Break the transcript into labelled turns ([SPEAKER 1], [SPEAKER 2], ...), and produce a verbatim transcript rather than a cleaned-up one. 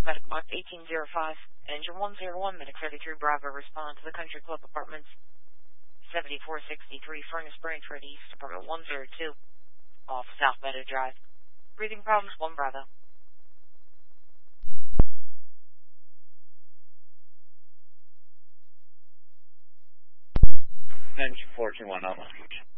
[SPEAKER 1] Medic Mark eighteen oh five, Engine one oh one, Medic thirty-three Bravo, respond to the Country Club Apartments, seventy-four sixty-three Furnace Branchford East, Apartment one oh two, off South Meadow Drive. Breathing problems, one Bravo.
[SPEAKER 2] Engine four two one, Alma.